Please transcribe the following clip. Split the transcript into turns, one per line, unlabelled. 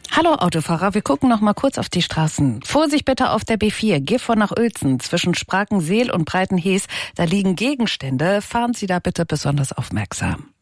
Hallo Autofahrer, wir gucken noch mal kurz auf die Straßen. Vorsicht bitte auf der B4, Gifhorn nach Uelzen, zwischen Sprakenseel und Breitenhees. Da liegen Gegenstände. Fahren Sie da bitte besonders aufmerksam.